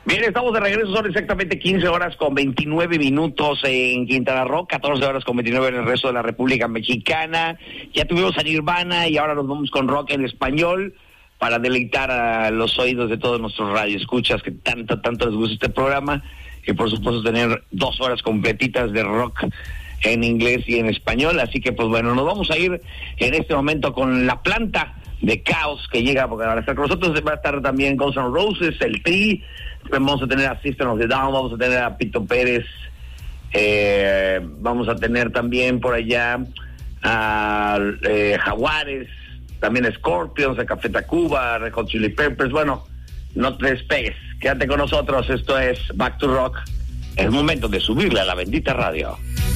Bien, estamos de regreso, son exactamente 15 horas con 29 minutos en Quintana Roo, 14 horas con 29 en el resto de la República Mexicana. Ya tuvimos a Nirvana y ahora nos vamos con rock en español para deleitar a los oídos de todos nuestros radioescuchas que tanto les gusta este programa, y por supuesto tener 2 horas completitas de rock en inglés y en español. Así que pues bueno, nos vamos a ir en este momento con La Planta de Caos, que llega porque ahora está con nosotros. Va a estar también Guns N' Roses, el Tri, vamos a tener a System of a Down, vamos a tener a Pito Pérez, vamos a tener también por allá a Jaguares, también a Scorpions, a Café Tacuba, Red Hot Chili Peppers. Bueno, no te despegues, quédate con nosotros. Esto es Back to Rock. Es momento de subirle a la bendita radio.